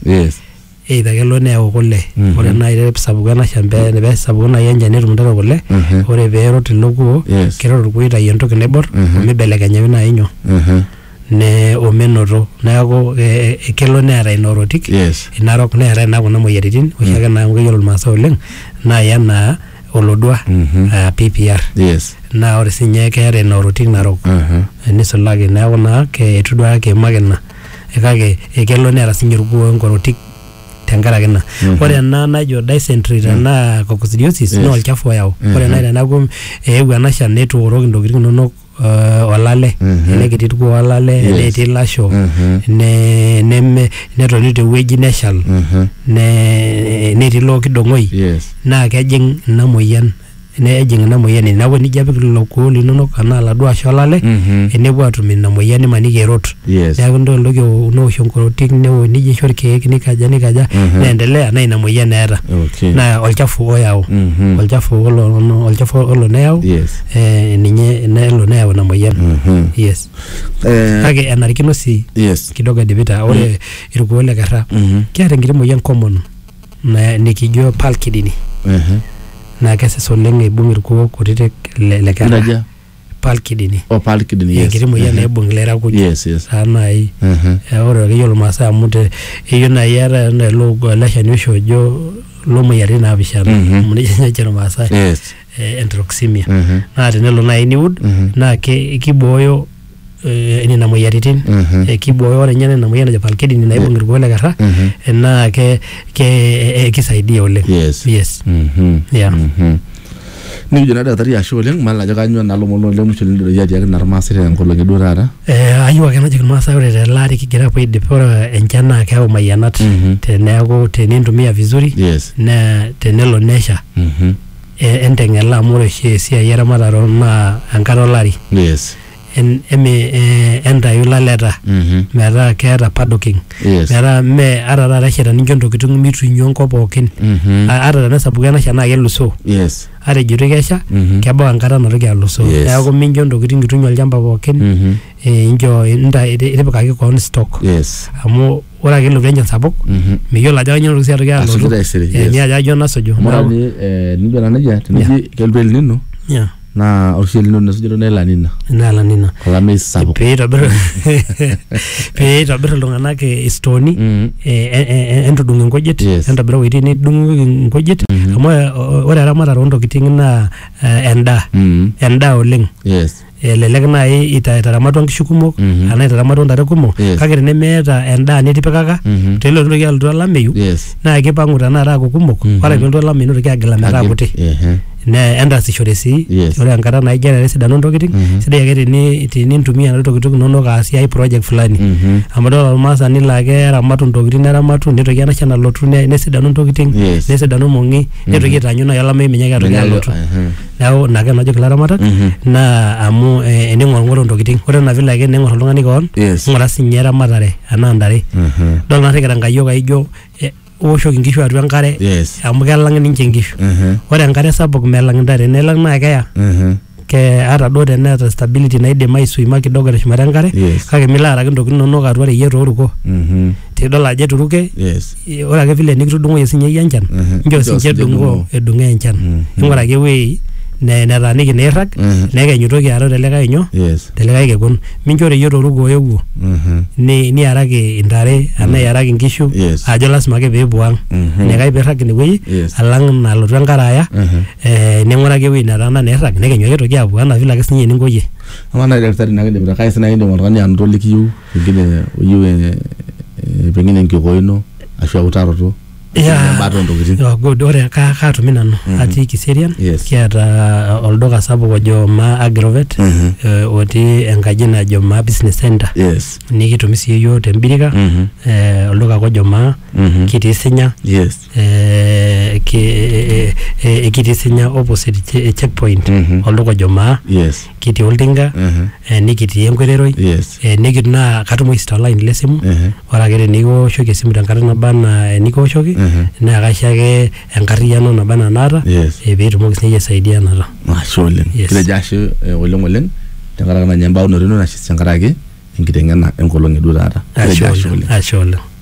Yes. Either kelo neyau kule. Ore nai sapuku ena shamba ne sapuku nai enjan netum ntare kule. Ore peerot ilo kuo kerot irkuo aitayu entoki naibor omibelekenyaki nai nyoo. Ne omenoto neeku kelo neeta inorotik inarok neeta ina kuna moyiaritin oshiake naa keyiolo irmaasai oleng naa yana olodua PPR naa ore sinye keeta inorotik narok nisulaki neeku naa ketuduake makina kake kelo neeta sinye irkuo enkorotik tenkaraki ina ore ena najo dysentery naa coccidiosis naa olchafu oyau ore nai teneeku eewuo ena shan netuoroki ntokitin inonok olale nekiti irkuo olale netii lasho netoni tewueji neshal netii loo kidong'oi naa kejing ina moyian neeku nijia apik lelo kuo linonok anaa laduo asho olale enepuo atum ina moyian nimaniki erot neeku ntoki newosh nkorotik nijia isho irkeek nikaja neendelea naa ina moyian eeta naa olchafu oyau olchafu olo neyau ninye nelo neyau ina moyian kake enarikino sii kidogo edipita ore irkuo le kerra keeta enkiti moyian common nikijo palkidini na kesesa oleng ibung irkuo kutitik le kerra palkidini enkiti moyian naibung ilairakuj nai ore keyiolo irmaasai amu eyieu nai eeta ele shani oshi ojo lomoyiaritin naapishana amu nejia ejo irmaasai enteroxemia naa tenelo nai niud naa kibooyo nina moyiaritin kibooyo ore nye nina moyian najo palkidini naibung irkuo le kerra naa kisaidia oleng nijo na daktari ashe oleng mala ajo kanyo nalo mono le musho lindo ya diak narmaasai tenkolong edo taata ayiwa kana jik irmaasai ore telari kigira apuo aidip ore enchan naa keyau mayianat teneeku tenintumia vizuri na tenelo nesha enteng'ela amu ore oshi esiai eramatare naa enkata olari entayu laleta metaa keeta paddocking metaa me ata taata eshaita nincho ntokitin mitunyio enkop pookin ata tenesapuku enasha naa kelusoo ata ejito kesha kebau enkata natoki alusoo neeku mincho ntokitin kitunyio olchamba pookin incho itipikaki koon stock amu ore ake elotu enchan sapuk meyiolo ajo kanyioo ntoki atoki alotu ajo nasuju nijo na nejia teniji kelotu El Nino na orshi El Nino nasujito na La Nina olamei sapuk peitobir iltung'anak stoni entudung inkujit entobira wuejitin nidung inkujit amu ore eramatare ontokitin naa endaa oleng elelek nai itaramatwa nkishu kumok ana itaramatwa ntare kumok kake tenemeeta endaa nitipikaka telo ntoki alotu olameyu naa kipang'u tanakata aaku kumok ore pelotu olameyu nitoki agila metaa kuti entasishore sii ore enkata naijo ena nesidanu ntokitin sidai ake tenintumia ntokitin inonok aasie ai project fulani amu dol ormaasani laa keramatu ntokitin neramatu nitoki enasha nalotu nesidanu ntokitin nesidanu mong'i nitoki aitaanyu nai olameyu menyaki atoki alotu neeku ina ake najoki ilaramatak naa amu ening'orng'oro ntokitin ore ena vile ake ning'or oltung'ani koon ng'ura sinye eramatare anaa ntare dol naarikita nkayiok aijo ooshoki nkishu atua enkare amu kelang ninche nkishu ore enkare sapuk melang ntare nelang naa keya ata duo teneeta stability naidim aisuima kidogo teshumata enkare kake milo araki ntokitin inonok atua reyiet ooruko tidol ajo eturuke ore ake vile nikitudung'oyie sinye yie enchan incho sinche edung'oo enchan ing'uraki ewuei netaaniki neirrag nekenyutoki aro telikae telikae kekun mincho reyiet oruko eewuo niaraki intare anaa iaraki nkishu ajo lasima ake peepuo ang enikae peirrag inewueji alang nalotu enkare aya ning'uraki ewuei netaana neirrag nekenyu ake toki apuo anaa vile ake sinye eninkoyie ama nai daktari nakindipita kai sinai indim oltung'ani anoto likiyieu pengine oyieu pengine nkikoino ashu autaroto good ore kaatumi nanu atii Kiserian kiata olduka sapuk ojo Ma Agrovet otii enkaji najo Ma Business Center nikitumi sii yiok tembirika olduka ojo Ma kitii Sinya kitii Sinya opposite checkpoint olduka ojo Ma kitii Oltinga nikitii Enkoiteroi nikitii naa katumoki sii online lesimu ore ake tenikiwoshoki esimu tenkata naba anaa enikiwoshoki naa kaisho ake enkarriyiano naba anaa naata peetumoki sinye aisaidia nata ashe oleng kileja ashe oleng tenkaraki nanya embaunoto ino nashe tenkaraki enkiteng'ena enkolong eduo taata ashe oleng